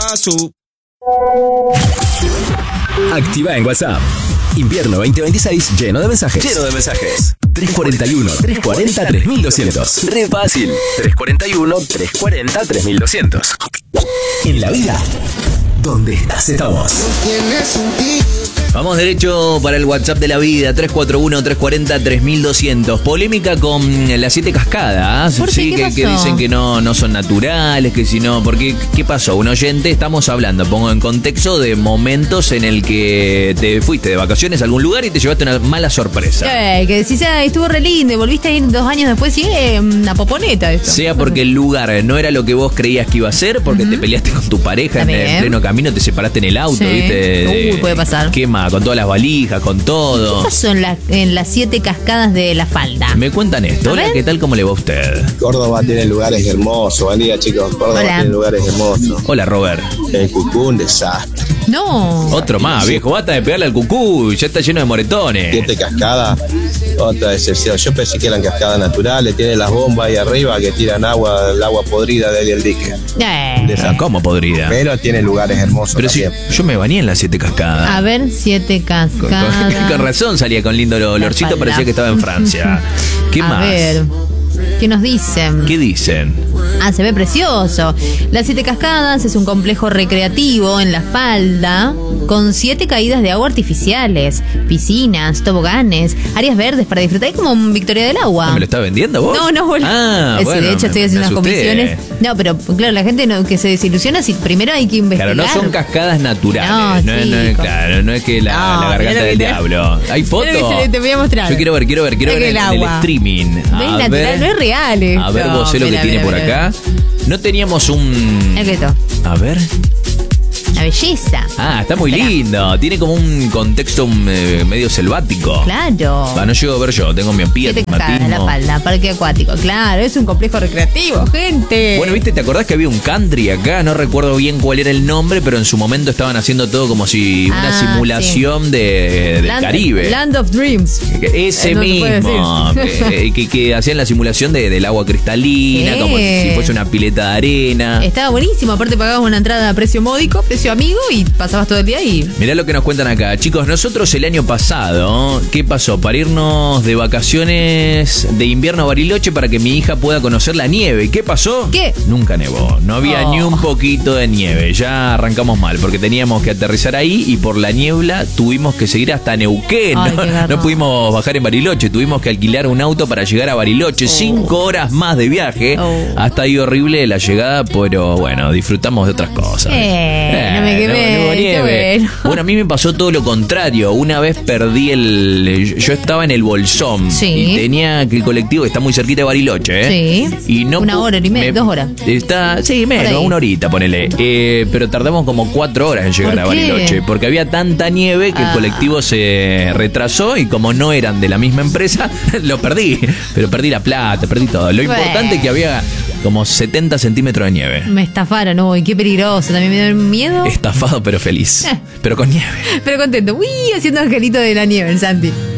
paso. Activa en WhatsApp. Invierno 2026 lleno de mensajes. 341-340-3200. Re fácil. 341-340-3200. En la vida, donde estás, estamos. Vamos derecho para el WhatsApp de la vida, 341-340-3200. Polémica con las 7 cascadas. ¿Por qué? Sí, ¿Qué que pasó? dicen que no son naturales, que si no... Porque, ¿qué pasó? Un oyente, estamos hablando, pongo en contexto, de momentos en el que te fuiste de vacaciones a algún lugar y te llevaste una mala sorpresa. Que decís, estuvo re lindo y volviste a ir 2 años después y una poponeta esto. Sea porque el lugar no era lo que vos creías que iba a ser, porque te peleaste con tu pareja en También. pleno camino, te separaste en el auto, Sí. ¿viste? Puede pasar. ¿Qué más? Con todas las valijas, con ¿Qué todo. pasó en las 7 cascadas de la falda? Me cuentan esto. A Hola, ver. ¿qué tal? ¿Cómo le va a usted? Córdoba tiene lugares hermosos. Buen día, chicos. Córdoba Hola. tiene lugares hermosos. Hola, Robert. El Cucú, un desastre. No. Otro más, viejo. Basta de pegarle al cucú. Ya está lleno de moretones. 7 cascadas, otra decepción. Yo pensé que eran cascadas naturales. Tiene las bombas ahí arriba que tiran agua, el agua podrida de ahí del dique. Ah, ¿cómo podrida? Pero tiene lugares hermosos. Pero si también. yo me bañé en las 7 cascadas. A ver, 7 cascadas. Con razón salía con lindo olorcito, falda. parecía que estaba en Francia. ¿Qué A más? ver, ¿qué nos dicen? ¿Qué dicen? Se ve precioso. Las 7 cascadas es un complejo recreativo en la falda con 7 caídas de agua artificiales, piscinas, toboganes, áreas verdes para disfrutar. Es como un Victoria del Agua. ¿Me lo está vendiendo vos? No, boludo. Ah, Sí, bueno, de hecho, estoy me haciendo unas asusté. comisiones. No, pero claro, la gente que se desilusiona si primero hay que investigar. Claro, no son cascadas naturales. No, No, claro, no es que la No, garganta mirá lo del que te- diablo. ¿Hay fotos? Mirá lo que te voy a mostrar. Yo quiero ver Mirá que en el el agua. streaming. No es natural, no es real esto. A ver, vos sé lo que Mirá, tiene mirá, por mirá. acá. No teníamos un... Mirá que esto. A ver. La belleza. Ah, está muy Esperá. lindo. Tiene como un contexto medio selvático. Claro. No llego a ver yo, tengo miopía, 7 cascadas en la astigmatismo. falda, parque acuático. Claro, es un complejo recreativo, gente. Bueno, ¿viste? ¿Te acordás que había un country acá? No recuerdo bien cuál era el nombre, pero en su momento estaban haciendo todo como si una simulación del Caribe. Land of Dreams. Ese No se puede mismo, que hacían la simulación del agua cristalina, Sí. como si fuese una pileta de arena. Estaba buenísimo, aparte pagabas una entrada a precio módico, precio amigo y pasabas todo el día ahí. Mirá lo que nos cuentan acá. Chicos, nosotros el año pasado, ¿qué pasó? Para irnos de vacaciones de invierno a Bariloche para que mi hija pueda conocer la nieve. ¿Qué pasó? ¿Qué? Nunca nevó. No había ni un poquito de nieve. Ya arrancamos mal porque teníamos que aterrizar ahí y por la niebla tuvimos que seguir hasta Neuquén. Ay, qué garrón. No pudimos bajar en Bariloche. Tuvimos que alquilar un auto para llegar a Bariloche. 5 horas más de viaje. Hasta ahí horrible la llegada, pero bueno, disfrutamos de otras cosas. No me quemé, no hubo qué nieve. bueno. Bueno, a mí me pasó todo lo contrario. Una vez perdí yo estaba en el Bolsón Sí. y tenía que el colectivo está muy cerquita de Bariloche, ¿eh? Sí. Y no 1 hora y media, 2 horas. Está, sí, Por menos, ahí. 1 horita, ponele. Pero tardamos como 4 horas en llegar a ¿Por qué? Bariloche porque había tanta nieve que el colectivo se retrasó y como no eran de la misma empresa, lo perdí. Pero perdí la plata, perdí todo. Lo Bueno. importante es que había como 70 centímetros de nieve. Me estafaron, uy, qué peligroso. También me dio miedo. Estafado pero feliz. Pero con nieve. Pero contento. Uy, haciendo angelito de la nieve, el Santi.